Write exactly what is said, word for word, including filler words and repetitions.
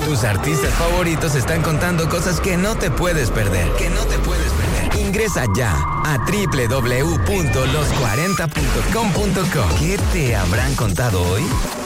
Tus artistas favoritos están contando cosas que no te puedes perder. Que no te puedes perder. Ingresa ya a doble u doble u doble u punto los cuarenta punto com punto co. ¿Qué te habrán contado hoy?